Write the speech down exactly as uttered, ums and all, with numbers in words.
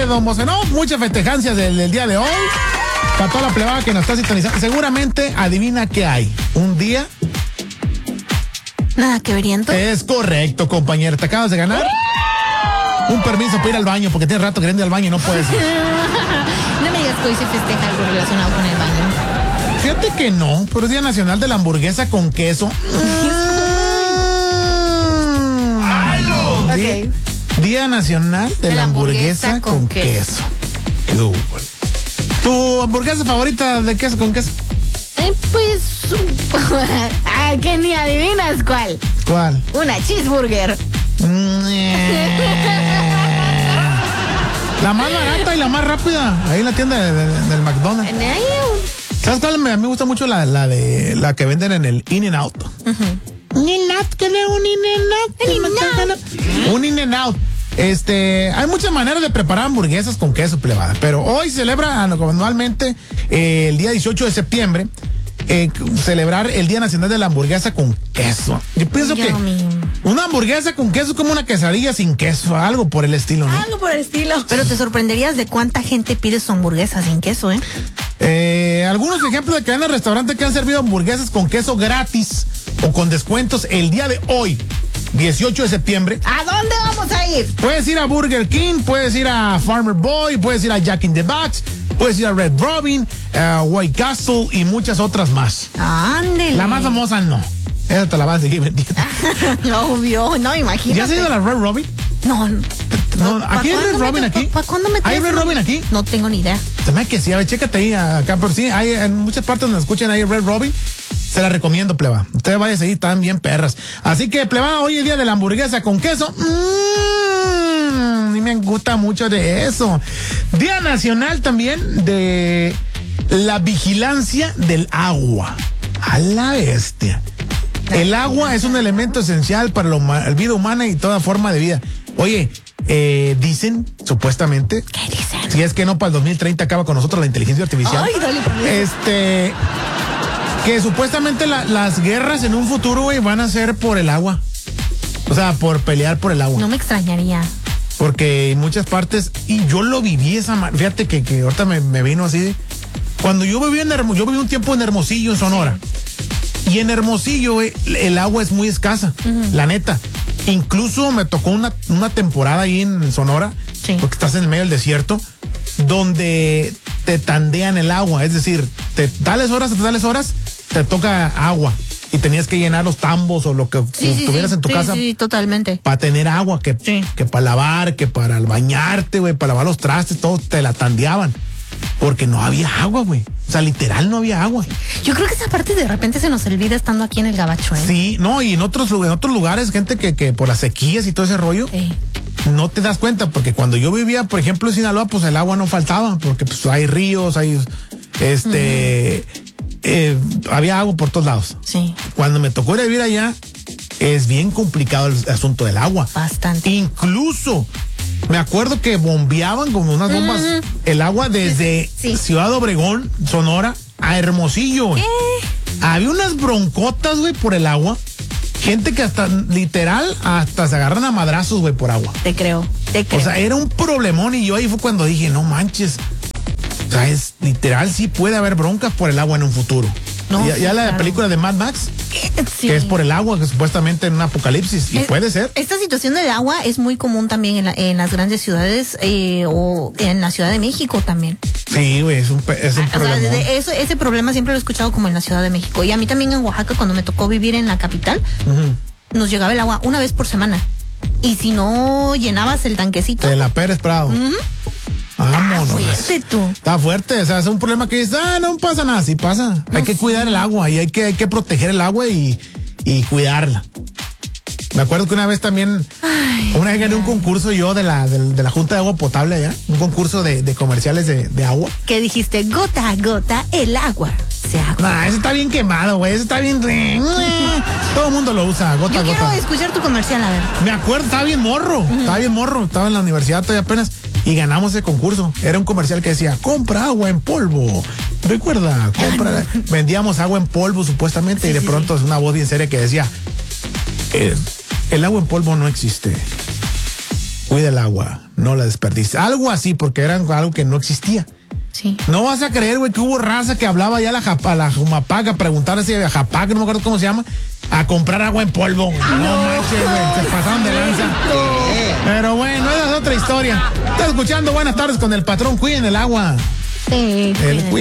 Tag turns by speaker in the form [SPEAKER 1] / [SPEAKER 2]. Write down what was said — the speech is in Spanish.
[SPEAKER 1] don Bocenó, muchas festejancias del, del día de hoy. Para toda la plebada que nos está sintonizando. Seguramente adivina qué hay. Un día.
[SPEAKER 2] Nada que veriento.
[SPEAKER 1] Es correcto, compañero. Te acabas de ganar un permiso para ir al baño, porque tienes rato queriendo ir al baño y no puedes ir.
[SPEAKER 2] No me digas que hoy se festeja algo relacionado con el baño.
[SPEAKER 1] Fíjate que no, pero es Día Nacional de la Hamburguesa con queso.
[SPEAKER 2] Okay.
[SPEAKER 1] Día Nacional de, de la Hamburguesa, hamburguesa con, con queso. queso. ¿Tu hamburguesa favorita de queso con queso?
[SPEAKER 2] Eh, pues... ah, que ni adivinas cuál.
[SPEAKER 1] ¿Cuál?
[SPEAKER 2] Una cheeseburger.
[SPEAKER 1] La más barata y la más rápida. Ahí en la tienda de, de, del McDonald's. ¿Sabes cuál? Me, me gusta mucho la, la de la que venden en el In-N-Out. Uh-huh. In-N-Out, que le un In-N-Out. Un In-N-Out. Este, hay muchas maneras de preparar hamburguesas con queso, plebada, pero hoy celebra anualmente eh, el día dieciocho de septiembre, eh, celebrar el Día Nacional de la Hamburguesa con queso. Yo pienso Yo que mío. una hamburguesa con queso es como una quesadilla sin queso, algo por el estilo, ¿no?
[SPEAKER 2] Algo por el estilo. Pero te sorprenderías de cuánta gente pide su hamburguesa sin queso, ¿eh?
[SPEAKER 1] Eh, algunos ejemplos de cadenas de restaurantes que han servido hamburguesas con queso gratis o con descuentos el día de hoy, dieciocho de septiembre.
[SPEAKER 2] ¿A dónde vamos a ir?
[SPEAKER 1] Puedes ir a Burger King, puedes ir a Farmer Boy, puedes ir a Jack in the Box, puedes ir a Red Robin, uh, White Castle y muchas otras más.
[SPEAKER 2] Ándele.
[SPEAKER 1] La más famosa no. Esa te la vas a seguir vendiendo.
[SPEAKER 2] No, obvio, no, imagínate.
[SPEAKER 1] ¿Ya has ido a la Red Robin?
[SPEAKER 2] No, no.
[SPEAKER 1] No, ¿aquí hay Red Robin aquí?
[SPEAKER 2] ¿Para cuándo me
[SPEAKER 1] ¿Hay Red Robin aquí?
[SPEAKER 2] No tengo ni idea.
[SPEAKER 1] Se me que sí, a ver, chécate ahí acá, por sí, hay en muchas partes donde escuchan ahí Red Robin. Se la recomiendo, pleba. Ustedes vayan a seguir, están bien perras. Así que, pleba, hoy es día de la hamburguesa con queso. Mmm, y me gusta mucho de eso. Día Nacional también de la vigilancia del agua. A la bestia. El agua es un elemento esencial para la vida humana y toda forma de vida. Oye, eh, dicen, supuestamente.
[SPEAKER 2] ¿Qué dicen?
[SPEAKER 1] Si es que no, para el dos mil treinta acaba con nosotros la inteligencia artificial.
[SPEAKER 2] Ay, dale, por Dios.
[SPEAKER 1] Este. Que supuestamente la, las guerras en un futuro, güey, van a ser por el agua. O sea, por pelear por el agua.
[SPEAKER 2] No me extrañaría.
[SPEAKER 1] Porque en muchas partes, y yo lo viví esa manera. Fíjate que, que ahorita me, me vino así. Cuando yo viví en Hermosillo, yo viví un tiempo en Hermosillo, en Sonora. Y en Hermosillo, güey, el agua es muy escasa, uh-huh. La neta. Incluso me tocó una, una temporada ahí en Sonora, sí. Porque estás en el medio del desierto, donde te tandean el agua. Es decir, te tales horas, te tales horas, te toca agua y tenías que llenar los tambos o lo que
[SPEAKER 2] sí, sí,
[SPEAKER 1] tuvieras
[SPEAKER 2] sí,
[SPEAKER 1] en tu
[SPEAKER 2] sí,
[SPEAKER 1] casa.
[SPEAKER 2] Sí, totalmente.
[SPEAKER 1] Para tener agua, que,
[SPEAKER 2] sí.
[SPEAKER 1] que para lavar, que para bañarte, güey, para lavar los trastes, todo te la tandeaban. Porque no había agua, güey. O sea, literal no había agua.
[SPEAKER 2] Yo creo que esa parte de repente se nos olvida estando aquí en el Gabacho, ¿eh?
[SPEAKER 1] Sí, no, y en otros, en otros lugares, gente que, que por las sequías y todo ese rollo, sí. No te das cuenta, porque cuando yo vivía, por ejemplo, en Sinaloa, pues el agua no faltaba, porque pues hay ríos, hay, este, uh-huh. eh, había agua por todos lados.
[SPEAKER 2] Sí.
[SPEAKER 1] Cuando me tocó ir a vivir allá, es bien complicado el asunto del agua.
[SPEAKER 2] Bastante.
[SPEAKER 1] Incluso, me acuerdo que bombeaban como unas bombas uh-huh. el agua desde sí. Ciudad Obregón, Sonora, a Hermosillo. ¿Qué? Había unas broncotas, güey, por el agua. Gente que hasta, literal, hasta se agarran a madrazos, güey, por agua.
[SPEAKER 2] Te creo, te creo.
[SPEAKER 1] O sea, era un problemón y yo ahí fue cuando dije, no manches. O sea, es literal, sí puede haber broncas por el agua en un futuro. No, ya, sí, ya la claro. película de Mad Max, sí. Que es por el agua, que supuestamente en un apocalipsis, y es, puede ser.
[SPEAKER 2] Esta situación del agua es muy común también en, la, en las grandes ciudades eh, o en la Ciudad de México también.
[SPEAKER 1] Sí, güey, es un, es un
[SPEAKER 2] ah,
[SPEAKER 1] problema.
[SPEAKER 2] O sea, de eso, ese problema siempre lo he escuchado como en la Ciudad de México. Y a mí también en Oaxaca, cuando me tocó vivir en la capital, uh-huh. nos llegaba el agua una vez por semana. Y si no llenabas el tanquecito.
[SPEAKER 1] De la Pérez Prado.
[SPEAKER 2] Uh-huh.
[SPEAKER 1] Vámonos.
[SPEAKER 2] Ah, fuerte tú.
[SPEAKER 1] Está fuerte, o sea, es un problema que dices, ah, no pasa nada, sí pasa. No hay que sé. cuidar el agua y hay que, hay que proteger el agua y, y cuidarla. Me acuerdo que una vez también, ay, una vez gané un concurso yo de la, de, de la Junta de Agua Potable allá, un concurso de, de comerciales de, de agua.
[SPEAKER 2] ¿Qué dijiste? Gota a gota, el agua se agua.
[SPEAKER 1] Nah, ese está bien quemado, güey, ese está bien... Todo el mundo lo usa, gota
[SPEAKER 2] yo
[SPEAKER 1] a gota.
[SPEAKER 2] Yo quiero escuchar tu comercial, a ver.
[SPEAKER 1] Me acuerdo, estaba bien morro, uh-huh. estaba bien morro, estaba en la universidad todavía apenas. Y ganamos ese concurso. Era un comercial que decía, compra agua en polvo. Recuerda, compra. Vendíamos agua en polvo supuestamente sí, y de sí, pronto sí. es una voz bien seria que decía, eh, el agua en polvo no existe. cuida el agua, no la desperdicie. Algo así, porque era algo que no existía.
[SPEAKER 2] Sí.
[SPEAKER 1] No vas a creer, güey, que hubo raza que hablaba ya a la, Japa, la Jumapac a preguntar si a Japac, no me acuerdo cómo se llama, a comprar agua en polvo. No, no manches, güey, se pasaron de lanza. No. Pero bueno, esa es otra historia. Estás escuchando Buenas Tardes con el Patrón. Cuiden el agua.
[SPEAKER 2] Sí.
[SPEAKER 1] El,